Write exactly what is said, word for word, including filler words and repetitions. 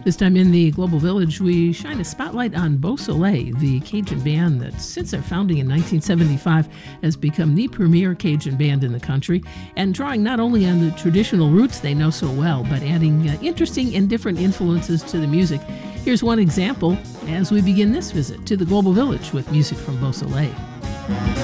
This time in the Global Village, we shine a spotlight on Beausoleil, the Cajun band that since their founding in nineteen seventy-five has become the premier Cajun band in the country, and drawing not only on the traditional roots they know so well, but adding uh, interesting and different influences to the music. Here's one example as we begin this visit to the Global Village with music from Beausoleil.